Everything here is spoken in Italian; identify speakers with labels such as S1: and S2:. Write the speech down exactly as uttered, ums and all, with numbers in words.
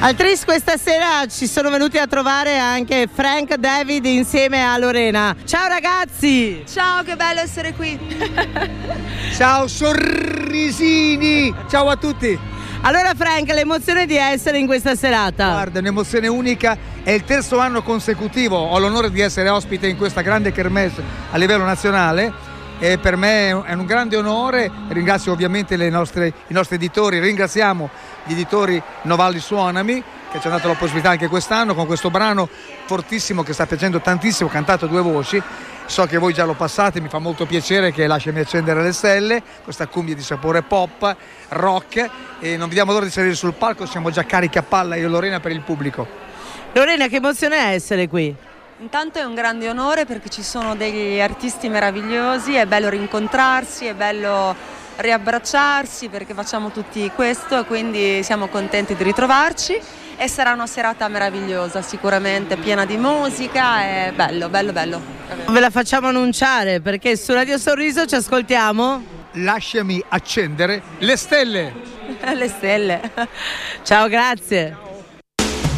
S1: Al Tris questa sera ci sono venuti a trovare anche Frank David insieme a Lorena. Ciao ragazzi!
S2: Ciao, che bello essere qui!
S3: Ciao sorrisini! Ciao a tutti!
S1: Allora Frank, l'emozione di essere in questa serata?
S3: Guarda, un'emozione unica, è il terzo anno consecutivo, ho l'onore di essere ospite in questa grande kermesse a livello nazionale e per me è un grande onore. Ringrazio ovviamente le nostre, i nostri editori, ringraziamo gli editori Novalli Suonami che ci hanno dato la possibilità anche quest'anno con questo brano fortissimo che sta piacendo tantissimo, cantato a due voci. So che voi già lo passate, mi fa molto piacere, che Lasciami accendere le stelle, questa cumbia di sapore pop, rock, e non vediamo l'ora di salire sul palco, siamo già carichi a palla io e Lorena per il pubblico.
S1: Lorena, che emozione è essere qui?
S2: Intanto è un grande onore perché ci sono degli artisti meravigliosi, è bello rincontrarsi, è bello riabbracciarsi perché facciamo tutti questo e quindi siamo contenti di ritrovarci e sarà una serata meravigliosa, sicuramente piena di musica, è bello, bello, bello.
S1: Ve la facciamo annunciare perché su Radio Sorriso ci ascoltiamo?
S3: Lasciami accendere le stelle!
S2: Le stelle.
S1: Ciao, grazie!